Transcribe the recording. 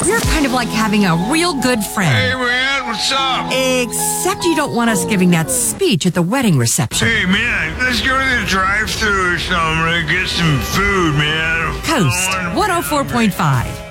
We're kind of like having a real good friend. Hey, man, what's up? Except you don't want us giving that speech at the wedding reception. Hey, man, let's go to the drive-thru or something and get some food, man. Coast 104.5.